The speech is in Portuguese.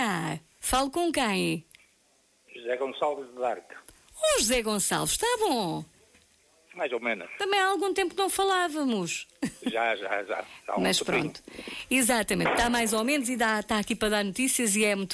dia. Falo com quem? José Gonçalves de Arco. Oh, José Gonçalves, está bom. Mais ou menos. Também há algum tempo que não falávamos. Já. Há um Mas tempinho. pronto. Exatamente, está mais ou menos e está aqui para dar notícias e é muito